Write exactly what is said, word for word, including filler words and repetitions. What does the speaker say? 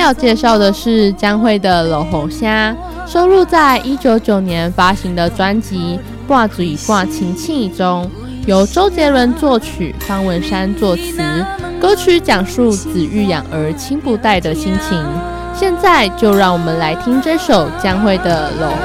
要介绍的是江蕙的《落雨声》，收录在一九九九年发行的专辑《半水半清醒》中，由周杰伦作曲，方文山作词。歌曲讲述子欲养而亲不待的心情。现在就让我们来听这首江蕙的《落